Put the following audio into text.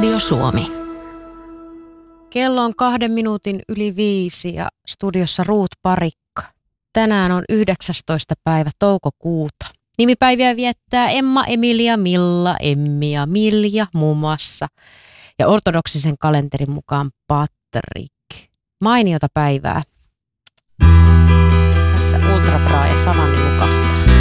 Radio Suomi. Kello on 5:02 ja studiossa Ruut Parikka. Tänään on 19. päivä toukokuuta. Nimipäiviä viettää Emma, Emilia, Milla, Emmi ja Milja muun muassa. Ja ortodoksisen kalenterin mukaan Patrik. Mainiota päivää. Tässä Ultra Bra ja Sanani nukahtaa.